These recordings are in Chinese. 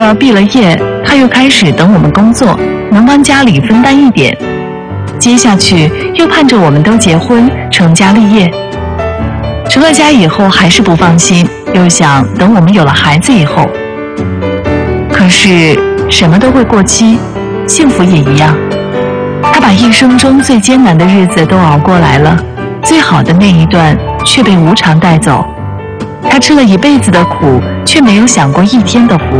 毕了业，他又开始等我们工作，能帮家里分担一点。接下去又盼着我们都结婚成家立业。成了家以后还是不放心，又想等我们有了孩子以后。可是什么都会过期，幸福也一样。他把一生中最艰难的日子都熬过来了，最好的那一段却被无常带走。他吃了一辈子的苦，却没有享过一天的福。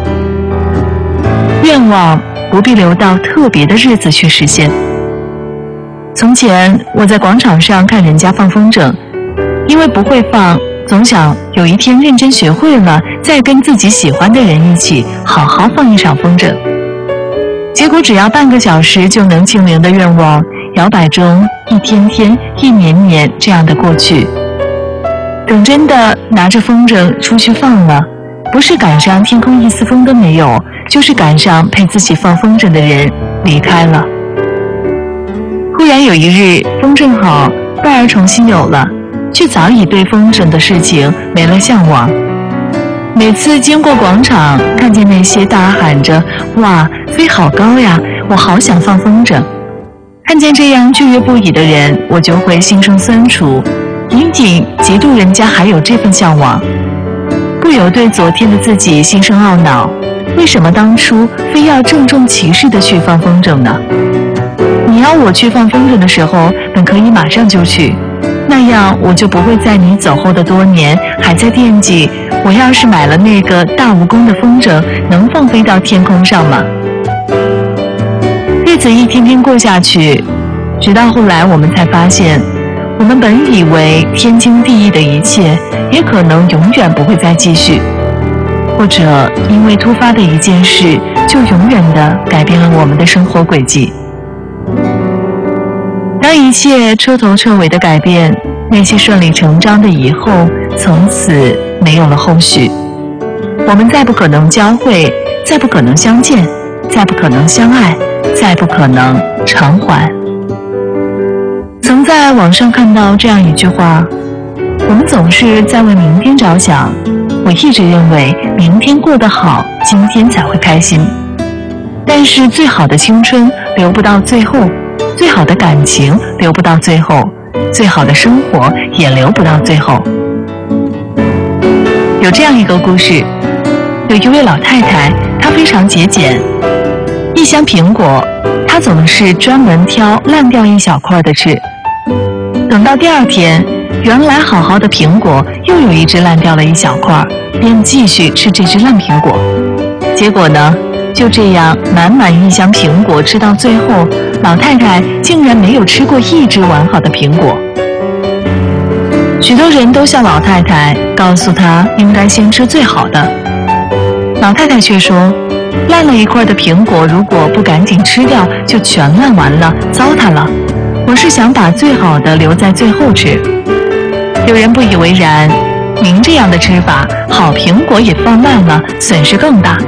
愿望不必留到特别的日子去实现。从前我在广场上看人家放风筝，因为不会放，总想有一天认真学会了，再跟自己喜欢的人一起好好放一场风筝。结果只要半个小时就能清零的愿望，摇摆中一天天一年年这样的过去。等真的拿着风筝出去放了，不是赶上天空一丝风都没有，就是赶上陪自己放风筝的人离开了。忽然有一日风正好，伴儿重新有了，却早已对风筝的事情没了向往。每次经过广场，看见那些大喊着哇飞好高呀，我好想放风筝，看见这样雀跃不已的人，我就会心生酸楚，隐隐嫉妒人家还有这份向往，不由对昨天的自己心生懊恼，为什么当初非要郑重其事地去放风筝呢？你要我去放风筝的时候，本可以马上就去，那样我就不会在你走后的多年还在惦记，我要是买了那个大蜈蚣的风筝，能放飞到天空上吗？日子一天天过下去，直到后来我们才发现，我们本以为天经地义的一切，也可能永远不会再继续，或者因为突发的一件事，就永远地改变了我们的生活轨迹。当一切彻头彻尾的改变，那些顺理成章的以后，从此没有了后续。我们再不可能交汇，再不可能相见，再不可能相爱，再不可能偿还。曾在网上看到这样一句话，我们总是在为明天着想，我一直认为明天过得好，今天才会开心。但是最好的青春留不到最后，最好的感情留不到最后，最好的生活也留不到最后。有这样一个故事，有一位老太太，她非常节俭，一箱苹果，她总是专门挑烂掉一小块的吃。等到第二天，原来好好的苹果又有一只烂掉了一小块，便继续吃这只烂苹果。结果呢，就这样满满一箱苹果吃到最后，老太太竟然没有吃过一只完好的苹果。许多人都笑老太太，告诉她应该先吃最好的。老太太却说，烂了一块的苹果如果不赶紧吃掉，就全烂完了，糟蹋了。我是想把最好的留在最后吃。有人不以为然，您这样的吃法，好苹果也放烂了，损失更大。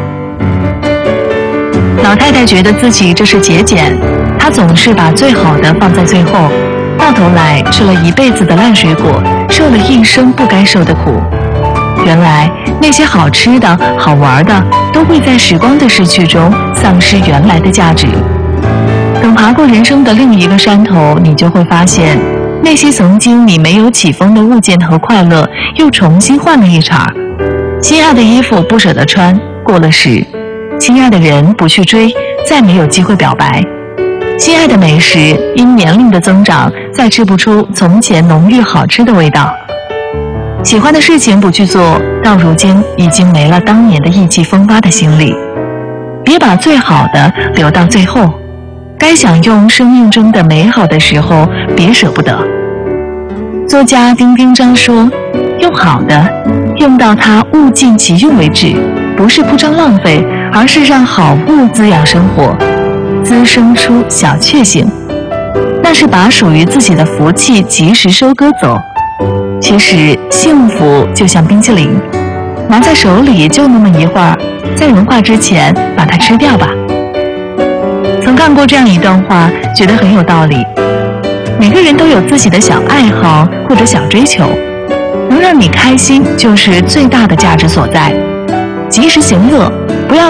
老太太觉得自己这是节俭，她总是把最好的放在最后，到头来吃了一辈子的烂水果，受了一生不该受的苦。原来那些好吃的好玩的，都会在时光的逝去中丧失原来的价值。等爬过人生的另一个山头，你就会发现，那些曾经你没有起风的物件和快乐，又重新换了一茬。心爱的衣服不舍得穿，过了时；心爱的人不去追，再没有机会表白；心爱的美食因年龄的增长，再吃不出从前浓郁好吃的味道；喜欢的事情不去做，到如今已经没了当年的意气风发的心力。别把最好的留到最后，该享用生命中的美好的时候，别舍不得。作家丁丁章说，用好的，用到它物尽其用为止，不是铺张浪费，而是让好物滋养生活，滋生出小确幸。那是把属于自己的福气及时收割走。其实幸福就像冰淇淋，拿在手里就那么一会儿，在融化之前把它吃掉吧。曾看过这样一段话，觉得很有道理。每个人都有自己的小爱好或者小追求，能让你开心就是最大的价值所在。及时行乐，